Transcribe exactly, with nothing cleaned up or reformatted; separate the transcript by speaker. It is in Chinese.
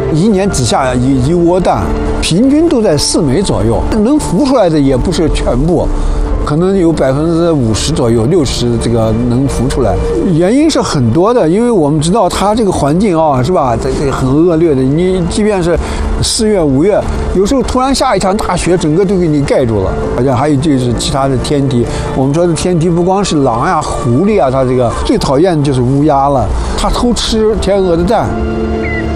Speaker 1: 一年只下一一窝蛋，平均都在四枚左右，能孵出来的也不是全部。可能有百分之五十左右，六十这个能孵出来，原因是很多的。因为我们知道它这个环境啊，是吧？这这个很恶劣的。你即便是四月、五月，有时候突然下一场大雪，整个都给你盖住了。好像还有就是其他的天敌。我们说的天敌不光是狼呀、狐狸啊，它这个最讨厌的就是乌鸦了，它偷吃天鹅的蛋。